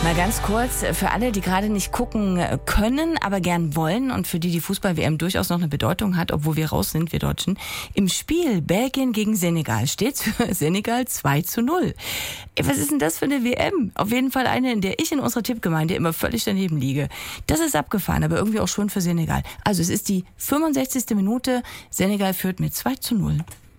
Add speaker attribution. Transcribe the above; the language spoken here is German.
Speaker 1: Mal ganz kurz, für alle, die gerade nicht gucken können, aber gern wollen und für die Fußball-WM durchaus noch eine Bedeutung hat, obwohl wir raus sind, wir Deutschen. Im Spiel Belgien gegen Senegal steht's für Senegal 2:0. Was ist denn das für eine WM? Auf jeden Fall eine, in der ich in unserer Tippgemeinde immer völlig daneben liege. Das ist abgefahren, aber irgendwie auch schon für Senegal. Also es ist die 65. Minute, Senegal führt mit 2:0.